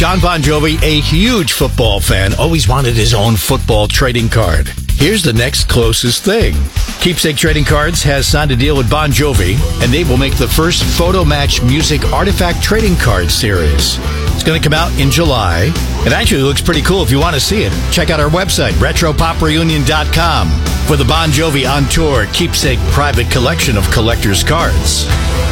John Bon Jovi, a huge football fan, always wanted his own football trading card. Here's the next closest thing. Keepsake Trading Cards has signed a deal with Bon Jovi, and they will make the first Photo Match Music Artifact Trading Card series. It's going to come out in July. It actually looks pretty cool if you want to see it. Check out our website, retropopreunion.com, for the Bon Jovi On Tour Keepsake private collection of collector's cards.